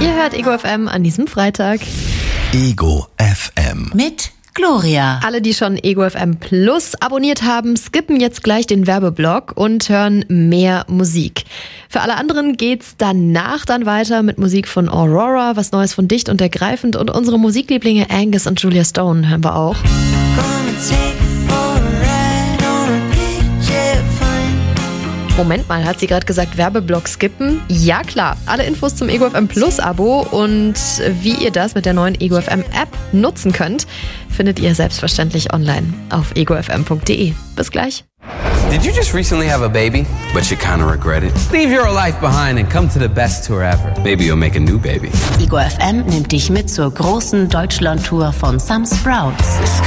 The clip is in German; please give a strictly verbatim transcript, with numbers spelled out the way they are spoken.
Ihr hört Ego F M an diesem Freitag. Ego F M. Mit Gloria. Alle, die schon Ego F M Plus abonniert haben, skippen jetzt gleich den Werbeblock und hören mehr Musik. Für alle anderen geht's danach dann weiter mit Musik von Aurora, was Neues von Dicht und Ergreifend und unsere Musiklieblinge Angus und Julia Stone hören wir auch. Moment mal, hat sie gerade gesagt, Werbeblock skippen? Ja klar, alle Infos zum Ego F M Plus Abo und wie ihr das mit der neuen Ego F M App nutzen könnt, findet ihr selbstverständlich online auf ego f m punkt d e. Bis gleich. Did you just recently have a baby, but you kind of regret it? Leave your life behind and come to the best tour ever. Maybe you'll make a new baby. Ego F M nimmt dich mit zur großen Deutschland-Tour von Some Sprouts.